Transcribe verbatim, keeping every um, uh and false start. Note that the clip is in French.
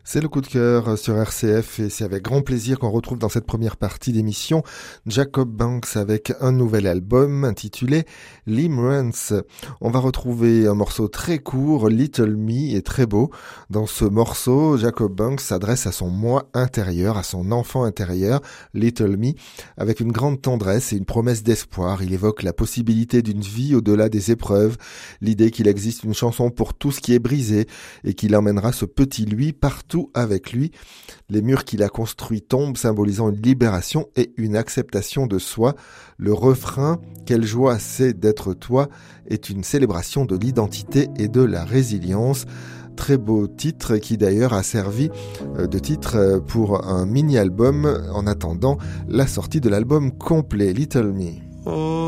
C'est le coup de cœur sur R C F et c'est avec grand plaisir qu'on retrouve dans cette première partie d'émission Jacob Banks avec un nouvel album intitulé Limerence. On va retrouver un morceau très court, Little Me, et très beau. Dans ce morceau, Jacob Banks s'adresse à son moi intérieur, à son enfant intérieur, Little Me, avec une grande tendresse et une promesse d'espoir. Il évoque la possibilité d'une vie au-delà des épreuves, l'idée qu'il existe une chanson pour tout ce qui est brisé et qu'il emmènera ce petit lui partout avec lui. Les murs qu'il a construits tombent, symbolisant une libération et une acceptation de soi. Le refrain « Quelle joie c'est d'être toi » est une célébration de l'identité et de la résilience. Très beau titre qui d'ailleurs a servi de titre pour un mini-album en attendant la sortie de l'album complet Little Me.